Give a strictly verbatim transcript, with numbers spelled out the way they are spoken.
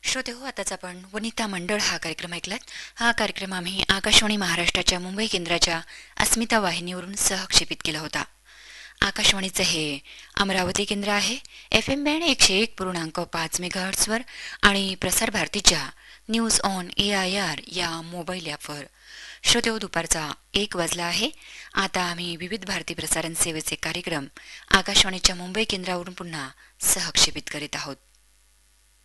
श्रोते हो, आताच आपण वनिता मंडळ हा कार्यक्रम ऐकलात. हा कार्यक्रम आम्ही आकाशवाणी महाराष्ट्राच्या मुंबई केंद्राच्या अस्मिता वाहिनीवरून सहक्षेपित केला होता. आकाशवाणीचं हे अमरावती केंद्र आहे. एफ एम बँड एकशे एक पूर्णांक पाच मेगाहर्ट्सवर आणि प्रसार भारतीच्या news on A I R या मोबाईल ॲपवर. श्रोते हो, दुपारचा एक वाजला आहे. आता आम्ही विविध भारती प्रसारण सेवेचे कार्यक्रम आकाशवाणीच्या मुंबई केंद्रावरून पुन्हा सहक्षेपित करीत आहोत.